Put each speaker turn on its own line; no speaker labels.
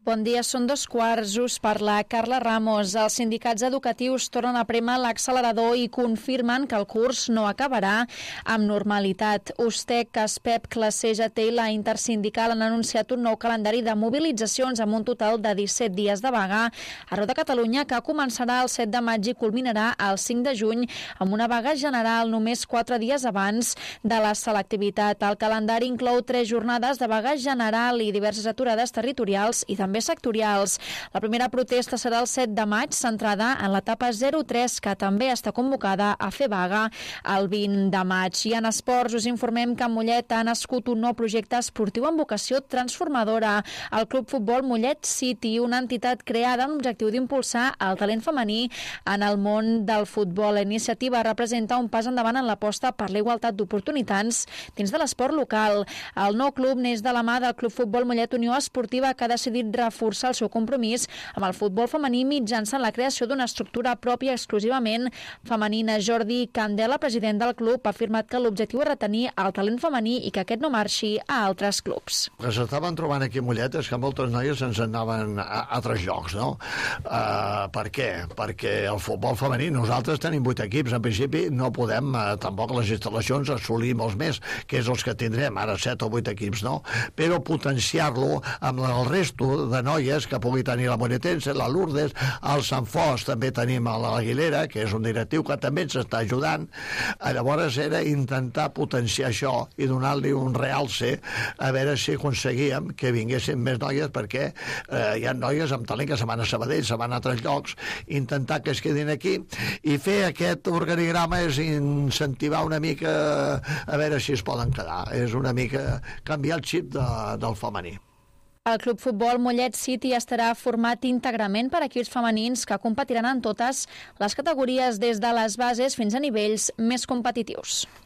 Bon dia, són 2:15, us parla Carla Ramos. Els sindicats educatius tornen a prémer l'accelerador i confirmen que el curs no acabarà amb normalitat. USTEC, CASPEB, Classe, CGT i la Intersindical han anunciat un nou calendari de mobilitzacions amb un total de 17 dies de vaga arreu de Catalunya que començarà el 7 de maig i culminarà el 5 de juny amb una vaga general només 4 dies abans de la selectivitat. El calendari inclou 3 jornades de vaga general i diverses aturades territorials i també sectorials. La primera protesta serà el 7 de maig, centrada en l'etapa 03, que també està convocada a fer vaga el 20 de maig. I en esports us informem que a Mollet ha nascut un nou projecte esportiu amb vocació transformadora. El Club Futbol Mollet City, una entitat creada amb l'objectiu d'impulsar el talent femení en el món del futbol. La iniciativa representa un pas endavant en l'aposta per la igualtat d'oportunitats dins de l'esport local. El nou club neix de la mà del Club Futbol Mollet Unió Esportiva, que ha decidit reforçar el seu compromís amb el futbol femení mitjançant la creació d'una estructura pròpia exclusivament femenina. Jordi Candela, president del club, ha afirmat que l'objectiu és retenir el talent femení i que aquest no marxi a altres clubs.
El que s'estaven trobant aquí a Mollet és que moltes noies ens anaven a altres llocs, no? Per què? Perquè el futbol femení, nosaltres tenim 8 equips, en principi no podem, tampoc les instal·lacions, assolir molts més, que és els que tindrem, ara 7 o 8 equips, no? Però potenciar-lo amb el resto de noies que pugui tenir la Monetense, la Lourdes, el Sant Fos, també tenim a l'Aguilera, que és un directiu que també ens està ajudant. Llavors era intentar potenciar això i donar-li un realce, a veure si aconseguíem que vinguessin més noies, perquè hi ha noies amb talent que se van a Sabadell, se van a altres llocs, intentar que es quedin aquí, i fer aquest organigrama és incentivar una mica a veure si es poden quedar, és una mica canviar el xip del femení.
El Club Futbol Mollet City estarà format íntegrament per equips femenins que competiran en totes les categories des de les bases fins a nivells més competitius.